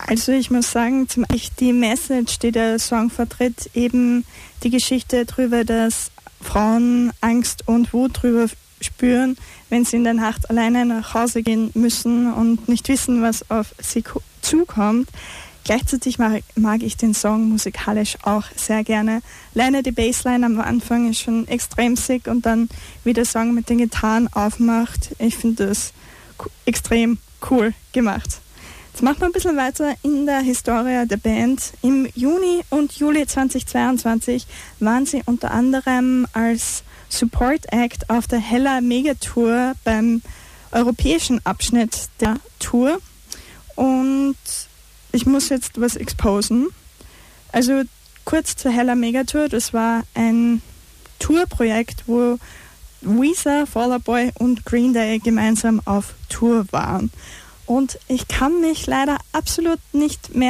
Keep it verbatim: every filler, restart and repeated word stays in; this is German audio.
Also ich muss sagen, zum Beispiel die Message, die der Song vertritt, eben die Geschichte darüber, dass Frauen Angst und Wut drüber spüren, wenn sie in der Nacht alleine nach Hause gehen müssen und nicht wissen, was auf sie zukommt. Gleichzeitig mag, mag ich den Song musikalisch auch sehr gerne. Alleine die Bassline am Anfang ist schon extrem sick und dann, wie der Song mit den Gitarren aufmacht, ich finde das extrem cool gemacht. Jetzt machen wir ein bisschen weiter in der Historie der Band. Im Juni und Juli zweitausendzweiundzwanzig waren sie unter anderem als Support Act auf der Hella Megatour beim europäischen Abschnitt der Tour. Und ich muss jetzt was exposen. Also kurz zur Hella Megatour, das war ein Tourprojekt, wo Weezer, Fall Out Boy und Green Day gemeinsam auf Tour waren. Und ich kann mich leider absolut nicht mehr